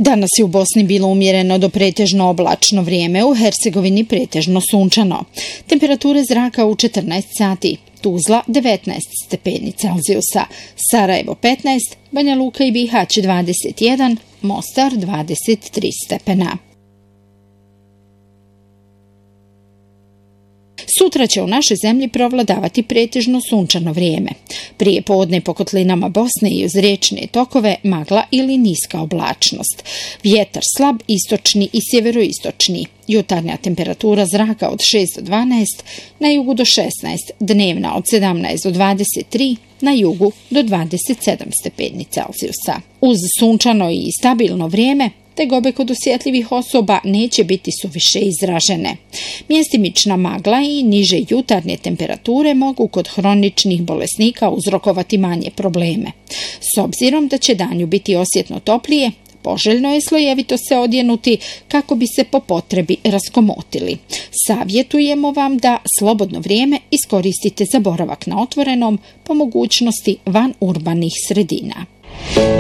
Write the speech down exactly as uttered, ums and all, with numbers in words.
Danas je u Bosni bilo umjereno do pretežno oblačno vrijeme, u Hercegovini pretežno sunčano. Temperature zraka u četrnaest sati. Tuzla devetnaest stepeni Celzijusa, Sarajevo petnaest, Banja Luka i Bihać dvadeset jedan, Mostar dvadeset tri stepena. Sutra će u našoj zemlji provladavati pretežno sunčano vrijeme. Prije podne po kotlinama Bosne i uz riječne tokove magla ili niska oblačnost. Vjetar slab, istočni i sjeveroistočni. Jutarnja temperatura zraka od šest do dvanaest, na jugu do šesnaest, dnevna od sedamnaest do dvadeset tri, na jugu do dvadeset sedam stepeni Celzijusa. Uz sunčano i stabilno vrijeme, tegobe kod osjetljivih osoba neće biti suviše izražene. Mjestimična magla i niže jutarnje temperature mogu kod hroničnih bolesnika uzrokovati manje probleme. S obzirom da će danju biti osjetno toplije, poželjno je slojevito se odjenuti kako bi se po potrebi raskomotili. Savjetujemo vam da slobodno vrijeme iskoristite za boravak na otvorenom, po mogućnosti van urbanih sredina.